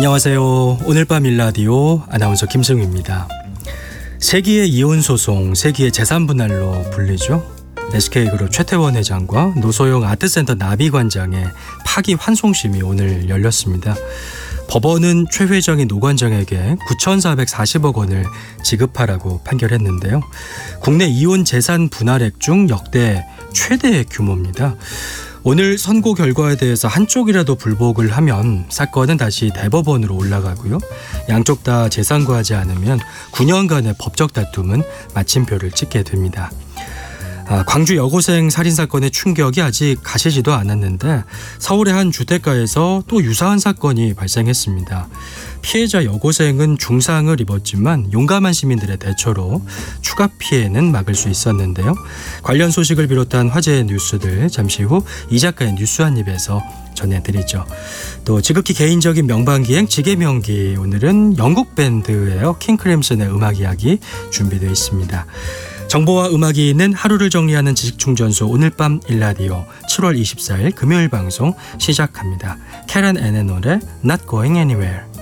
안녕하세요. 오늘 밤 일라디오 아나운서 김승우입니다. 세기의 이혼소송, 세기의 재산분할로 불리죠. SK그룹 최태원 회장과 노소영 아트센터 나비관장의 파기환송심이 오늘 열렸습니다. 법원은 최 회장이 노 관장에게 9,440억 원을 지급하라고 판결했는데요. 국내 이혼 재산 분할액 중 역대 최대의 규모입니다. 오늘 선고 결과에 대해서 한쪽이라도 불복을 하면 사건은 다시 대법원으로 올라가고요. 양쪽 다 재산과하지 않으면 9년간의 법적 다툼은 마침표를 찍게 됩니다. 광주 여고생 살인사건의 충격이 아직 가시지도 않았는데 서울의 한 주택가에서 또 유사한 사건이 발생했습니다. 피해자 여고생은 중상을 입었지만 용감한 시민들의 대처로 추가 피해는 막을 수 있었는데요. 관련 소식을 비롯한 화제의 뉴스들 잠시 후 이 작가의 뉴스 한 입에서 전해드리죠. 또 지극히 개인적인 명반기행 지게명기, 오늘은 영국 밴드예요. 킹크림슨의 음악 이야기 준비되어 있습니다. 정보와 음악이 있는 하루를 정리하는 지식충전소 오늘 밤 일라디오 7월 24일 금요일 방송 시작합니다. 캐런 앤의 노래 Not Going Anywhere.